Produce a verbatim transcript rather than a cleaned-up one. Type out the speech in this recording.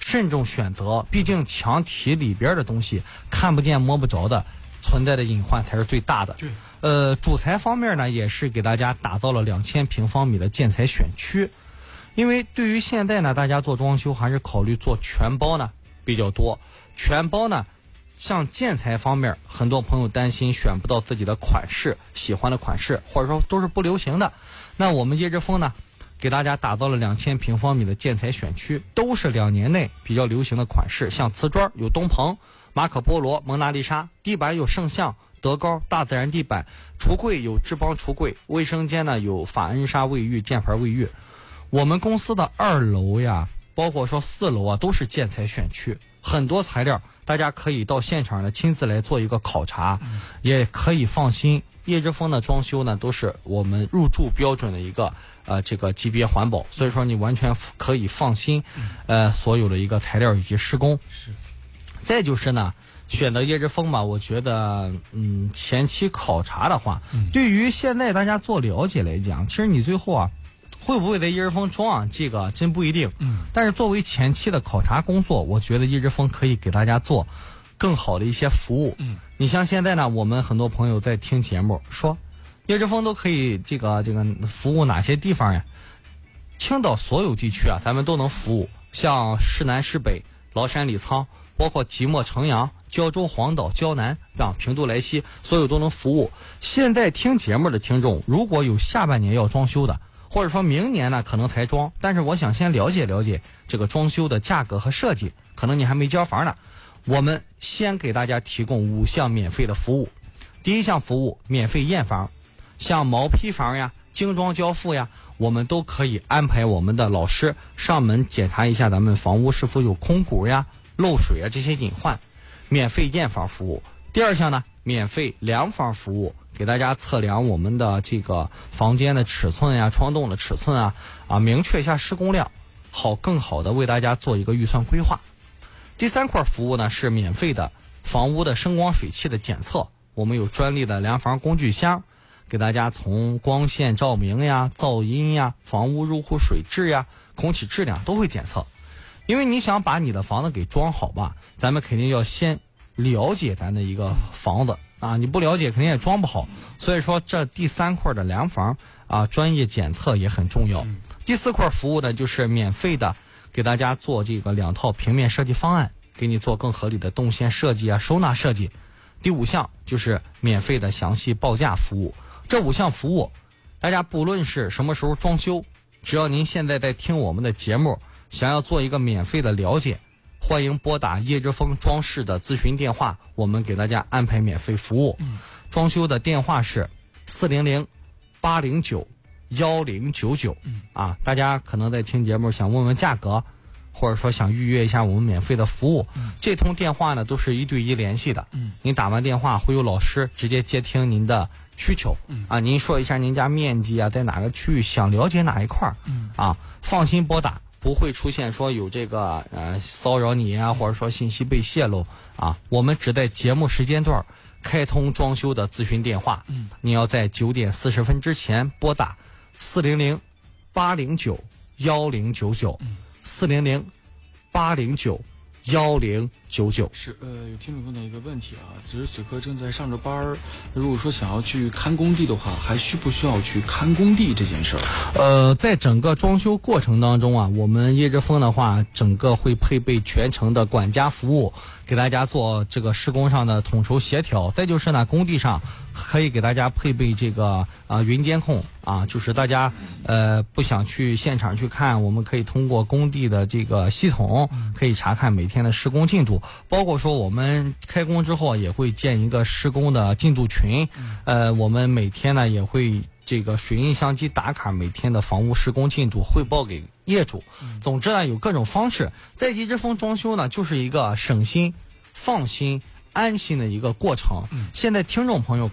慎重选择，毕竟墙体里边的东西看不见摸不着的，存在的隐患才是最大的。 对， 呃，主材方面呢，也是给大家打造了两千平方米的建材选区。因为对于现在呢，大家做装修还是考虑做全包呢比较多。全包呢，像建材方面，很多朋友担心选不到自己的款式，喜欢的款式，或者说都是不流行的。那我们叶之峰呢，给大家打造了两千平方米的建材选区，都是两年内比较流行的款式，像瓷砖有东鹏、马可波罗、蒙娜丽莎，地板有圣象、德高、大自然地板，橱柜有志邦橱柜，卫生间呢有法恩莎卫浴、箭牌卫浴。我们公司的二楼呀，包括说四楼啊，都是建材选区，很多材料大家可以到现场呢亲自来做一个考察，嗯、也可以放心。叶之峰的装修呢，都是我们入驻标准的一个呃这个级别环保，所以说你完全可以放心，呃所有的一个材料以及施工。 是。 再就是呢，选择叶之峰吧，我觉得嗯前期考察的话，嗯、对于现在大家做了解来讲，其实你最后啊。会不会在叶之峰装啊？这个真不一定。嗯，但是作为前期的考察工作，我觉得叶之峰可以给大家做更好的一些服务。嗯，你像现在呢，我们很多朋友在听节目说，叶之峰都可以这个这个服务哪些地方呀？青岛所有地区啊，咱们都能服务，像市南、市北、崂山、李沧，包括即墨、城阳、胶州、黄岛、胶南啊、平度、莱西，所有都能服务。现在听节目的听众，如果有下半年要装修的，或者说明年呢可能才装，但是我想先了解了解这个装修的价格和设计，可能你还没交房呢，我们先给大家提供五项免费的服务。第一项服务，免费验房，像毛坯房呀、精装交付呀，我们都可以安排我们的老师上门检查一下咱们房屋是否有空鼓呀、漏水啊这些隐患，免费验房服务。第二项呢，免费量房服务，给大家测量我们的这个房间的尺寸呀、窗洞的尺寸啊，啊，明确一下施工量，好更好的为大家做一个预算规划。第三块服务呢是免费的房屋的声光水汽的检测，我们有专利的量房工具箱，给大家从光线照明呀、噪音呀、房屋入户水质呀、空气质量都会检测。因为你想把你的房子给装好吧，咱们肯定要先了解咱的一个房子啊，你不了解肯定也装不好。所以说这第三块的量房啊，专业检测也很重要。第四块服务呢，就是免费的给大家做这个两套平面设计方案，给你做更合理的动线设计啊、收纳设计。第五项就是免费的详细报价服务。这五项服务，大家不论是什么时候装修，只要您现在在听我们的节目，想要做一个免费的了解，欢迎拨打叶之峰装饰的咨询电话，我们给大家安排免费服务。嗯、装修的电话是四零零八零九幺零九九啊，大家可能在听节目想问问价格，或者说想预约一下我们免费的服务，嗯、这通电话呢都是一对一联系的。嗯，您打完电话会有老师直接接听您的需求。嗯啊，您说一下您家面积啊，在哪个区域，想了解哪一块儿。嗯啊，放心拨打。不会出现说有这个呃骚扰你啊，或者说信息被泄露啊。我们只在节目时间段开通装修的咨询电话，嗯，你要在九点四十分之前拨打四零零八零九幺零九九，四零零八零九幺零九九。 是呃，有听众问的一个问题啊，此时此刻正在上着班儿，如果说想要去看工地的话，还需不需要去看工地这件事儿？ 呃，在整个装修过程当中啊，我们叶之峰的话，整个会配备全程的管家服务，给大家做这个施工上的统筹协调。再就是呢，工地上可以给大家配备这个啊、呃、云监控啊，就是大家呃不想去现场去看，我们可以通过工地的这个系统可以查看每天的施工进度，包括说我们开工之后也会建一个施工的进度群，呃，我们每天呢也会这个水印相机打卡每天的房屋施工进度汇报给业主。总之呢，有各种方式，在叶之峰装修呢就是一个省心、放心、安心的一个过程。现在听众朋友